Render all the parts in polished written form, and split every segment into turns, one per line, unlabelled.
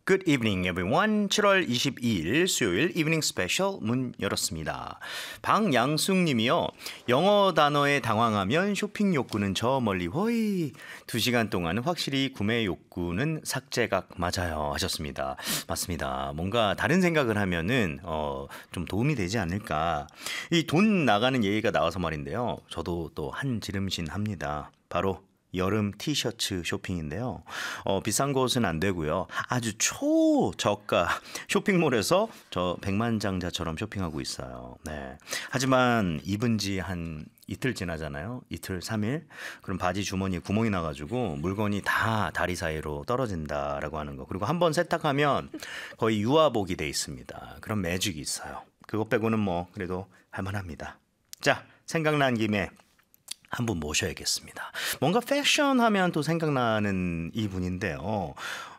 Good evening, everyone. 7월 22일 수요일 이브닝 스페셜 문 열었습니다. 방양숙님이요. 영어 단어에 당황하면 쇼핑 욕구는 저 멀리 허이. 2시간 동안 확실히 구매 욕구는 삭제각 맞아요 하셨습니다. 맞습니다. 뭔가 다른 생각을 하면은 좀 도움이 되지 않을까. 이 돈 나가는 얘기가 나와서 말인데요. 저도 또 한 지름신 합니다. 바로 여름 티셔츠 쇼핑인데요. 비싼 곳은 안 되고요. 아주 초저가 쇼핑몰에서 저 백만장자처럼 쇼핑하고 있어요. 네. 하지만 입은 지 한 이틀 지나잖아요. 이틀, 3일. 그럼 바지 주머니에 구멍이 나가지고 물건이 다 다리 사이로 떨어진다라고 하는 거. 그리고 한번 세탁하면 거의 유아복이 돼 있습니다. 그런 매직이 있어요. 그것 빼고는 뭐 그래도 할만합니다. 자, 생각난 김에 한 분 모셔야겠습니다. 뭔가 패션하면 또 생각나는 이분인데요.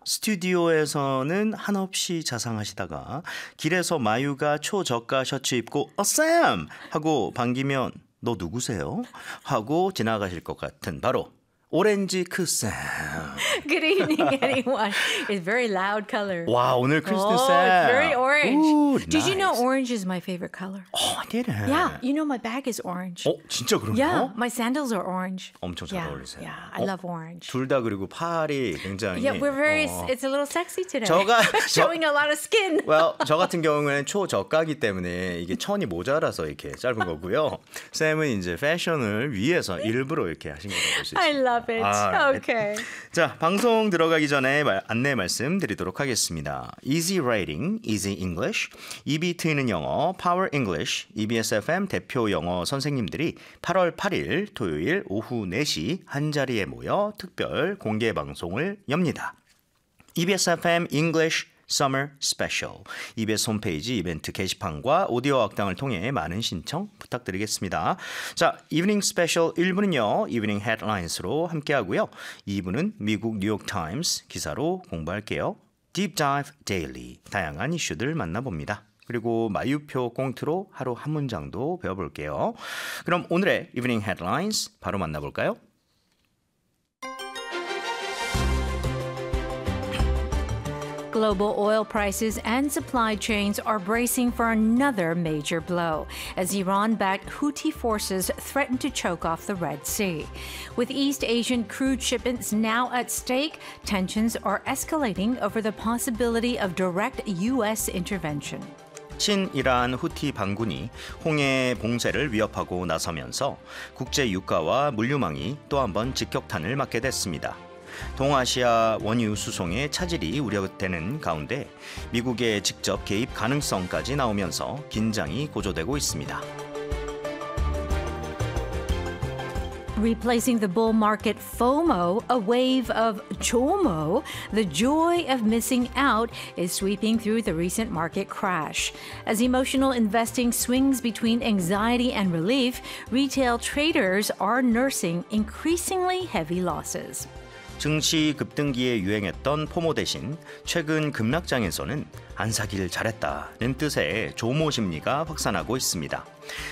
스튜디오에서는 한없이 자상하시다가 길에서 마유가 초저가 셔츠 입고 쌤! 하고 반기면 너 누구세요? 하고 지나가실 것 같은 바로 오렌지 크쌤.
Good evening, everyone. It's very loud color.
와, 오늘 크리스틴 쌤.
It's very orange.
Ooh,
Did you know
nice.
orange is my favorite color?
I didn't.
Yeah, you know my bag is orange.
진짜 그런가요?
Yeah, my sandals are orange.
엄청 잘 어울리세요.
Yeah, I love orange.
둘 다 그리고 팔이 굉장히
Yeah, we're very. It's a little sexy today.
저
Showing a lot of skin.
저 같은 경우에는 초저가기 때문에 이게 천이 모자라서 이렇게 짧은 거고요. 쌤은 이제 패션을 위해서 일부러 이렇게 하신 거라고 볼 수 있습니다.
I love it. Okay.
자, 방송 들어가기 전에 안내 말씀드리도록 하겠습니다. Easy Writing, Easy English, 입이 트이는 영어, Power English, EBS FM 대표 영어 선생님들이 8월 8일 토요일 오후 4시 한자리에 모여 특별 공개 방송을 엽니다. EBS FM English Summer Special. EBS 홈페이지 이벤트 게시판과 오디오 학당을 통해 많은 신청 부탁드리겠습니다. 자, 이브닝 스페셜 1부는요. 이브닝 헤드라인스로 함께하고요. 2부는 미국 뉴욕 타임스 기사로 공부할게요. Deep Dive Daily. 다양한 이슈들 만나봅니다. 그리고 마유표 꽁트로 하루 한 문장도 배워볼게요. 그럼 오늘의 이브닝 헤드라인스 바로 만나볼까요?
Global oil prices and supply chains are bracing for another major blow as Iran-backed Houthi forces threaten to choke off the Red Sea. With East Asian crude shipments now at stake, tensions are escalating over the possibility of direct U.S. intervention.
친이란 후티 반군이 홍해 봉쇄를 위협하고 나서면서 국제 유가와 물류망이 또 한 번 직격탄을 맞게 됐습니다. 동아시아 원유 수송의 차질이 우려되는 가운데 미국의 직접 개입 가능성까지 나오면서 긴장이 고조되고 있습니다.
Replacing the bull market FOMO, a wave of JOMO, the joy of missing out, is sweeping through the recent market crash. As emotional investing swings between anxiety and relief, retail traders are nursing increasingly heavy losses.
증시 급등기에 유행했던 포모 대신 최근 급락장에서는 안 사길 잘했다는 뜻의 조모 심리가 확산하고 있습니다.